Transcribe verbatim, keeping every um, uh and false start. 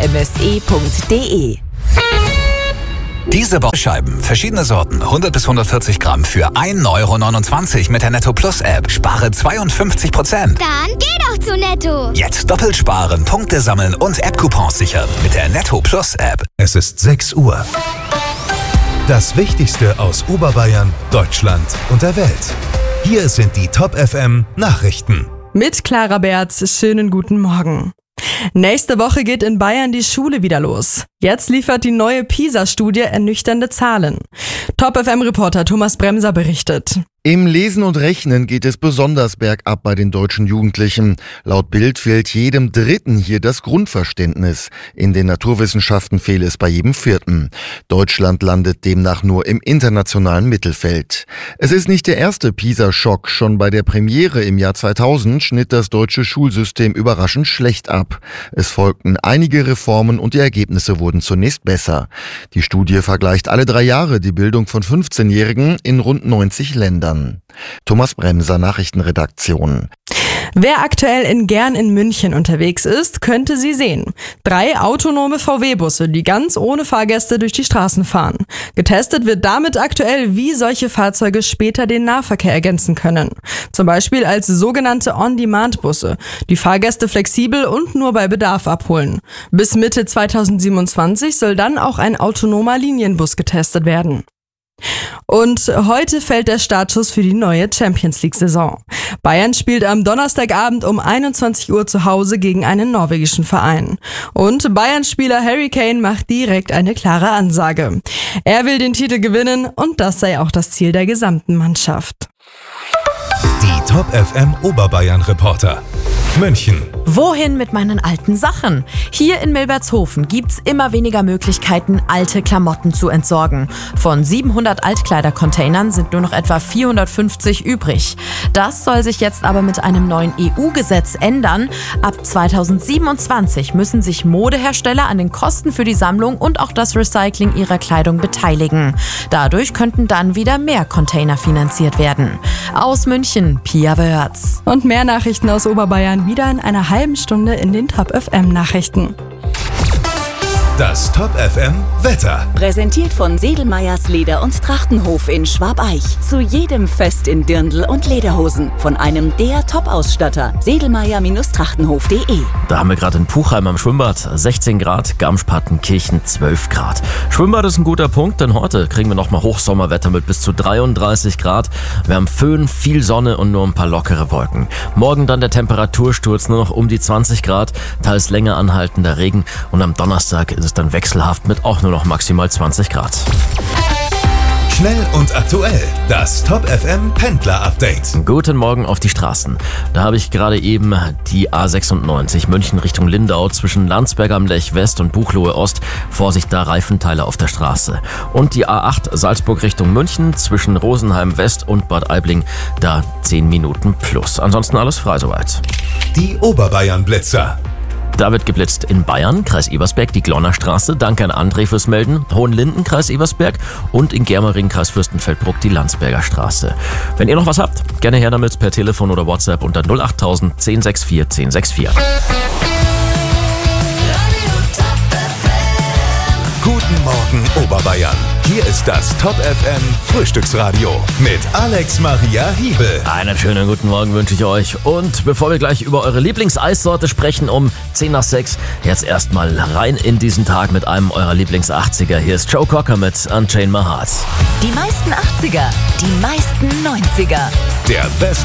m s e punkt d e. Diese Woche Scheiben, verschiedene Sorten, hundert bis hundertvierzig Gramm für ein Euro neunundzwanzig mit der Netto Plus App. Spare zweiundfünfzig Prozent. Dann geh doch zu Netto. Jetzt doppelt sparen, Punkte sammeln und App-Coupons sichern mit der Netto Plus App. Es ist sechs Uhr. Das Wichtigste aus Oberbayern, Deutschland und der Welt. Hier sind die Top F M Nachrichten. Mit Clara Berz, schönen guten Morgen. Nächste Woche geht in Bayern die Schule wieder los. Jetzt liefert die neue PISA-Studie ernüchternde Zahlen. Top F M-Reporter Thomas Bremser berichtet. Im Lesen und Rechnen geht es besonders bergab bei den deutschen Jugendlichen. Laut Bild fehlt jedem Dritten hier das Grundverständnis. In den Naturwissenschaften fehle es bei jedem Vierten. Deutschland landet demnach nur im internationalen Mittelfeld. Es ist nicht der erste PISA-Schock. Schon bei der Premiere im Jahr zweitausend schnitt das deutsche Schulsystem überraschend schlecht ab. Es folgten einige Reformen und die Ergebnisse wurden zunächst besser. Die Studie vergleicht alle drei Jahre die Bildung von fünfzehnjährigen in rund neunzig Ländern. Thomas Bremser, Nachrichtenredaktion. Wer aktuell in Gern in München unterwegs ist, könnte sie sehen. Drei autonome V W-Busse, die ganz ohne Fahrgäste durch die Straßen fahren. Getestet wird damit aktuell, wie solche Fahrzeuge später den Nahverkehr ergänzen können. Zum Beispiel als sogenannte On-Demand-Busse, die Fahrgäste flexibel und nur bei Bedarf abholen. Bis Mitte zweitausendsiebenundzwanzig soll dann auch ein autonomer Linienbus getestet werden. Und heute fällt der Startschuss für die neue Champions-League-Saison. Bayern spielt am Donnerstagabend um einundzwanzig Uhr zu Hause gegen einen norwegischen Verein. Und Bayern-Spieler Harry Kane macht direkt eine klare Ansage. Er will den Titel gewinnen und das sei auch das Ziel der gesamten Mannschaft. Die Top F M Oberbayern-Reporter. München. Wohin mit meinen alten Sachen? Hier in Milbertshofen gibt's immer weniger Möglichkeiten, alte Klamotten zu entsorgen. Von siebenhundert Altkleidercontainern sind nur noch etwa vierhundertfünfzig übrig. Das soll sich jetzt aber mit einem neuen E U-Gesetz ändern. Ab zweitausendsiebenundzwanzig müssen sich Modehersteller an den Kosten für die Sammlung und auch das Recycling ihrer Kleidung beteiligen. Dadurch könnten dann wieder mehr Container finanziert werden. Aus München, Pia Wörz. Und mehr Nachrichten aus Oberbayern wieder in einer halben Stunde in den Top F M Nachrichten. Das Top F M Wetter. Präsentiert von Sedelmeyers Leder- und Trachtenhof in Schwabeich. Zu jedem Fest in Dirndl und Lederhosen. Von einem der Top-Ausstatter. Sedelmeyer Trachtenhof punkt de. Da haben wir gerade in Puchheim am Schwimmbad sechzehn Grad, Garmisch-Partenkirchen zwölf Grad. Schwimmbad ist ein guter Punkt, denn heute kriegen wir nochmal Hochsommerwetter mit bis zu dreiunddreißig Grad. Wir haben Föhn, viel Sonne und nur ein paar lockere Wolken. Morgen dann der Temperatursturz nur noch um die zwanzig Grad, teils länger anhaltender Regen und am Donnerstag ist es dann wechselhaft mit auch nur noch maximal zwanzig Grad. Schnell und aktuell, das Top F M Pendler Update. Guten Morgen auf die Straßen. Da habe ich gerade eben die A sechsundneunzig München Richtung Lindau zwischen Landsberg am Lech West und Buchloe Ost. Vorsicht, da Reifenteile auf der Straße. Und die A acht Salzburg Richtung München zwischen Rosenheim West und Bad Aibling. Da zehn Minuten plus. Ansonsten alles frei soweit. Die Oberbayern Blitzer. Da wird geblitzt in Bayern, Kreis Ebersberg, die Glonnerstraße. Danke an André fürs Melden. Hohenlinden, Kreis Ebersberg. Und in Germering, Kreis Fürstenfeldbruck, die Landsberger Straße. Wenn ihr noch was habt, gerne her damit per Telefon oder WhatsApp unter null acht tausend zehn sechs vier zehn sechs vier. Guten Morgen Oberbayern. Hier ist das Top F M Frühstücksradio mit Alex Maria Hiebel. Einen schönen guten Morgen wünsche ich euch. Und bevor wir gleich über eure Lieblingseissorte sprechen um zehn nach sechs, jetzt erstmal rein in diesen Tag mit einem eurer Lieblingsachtziger. Hier ist Joe Cocker mit Unchain My Heart. Die meisten achtziger, die meisten neunziger. Der Best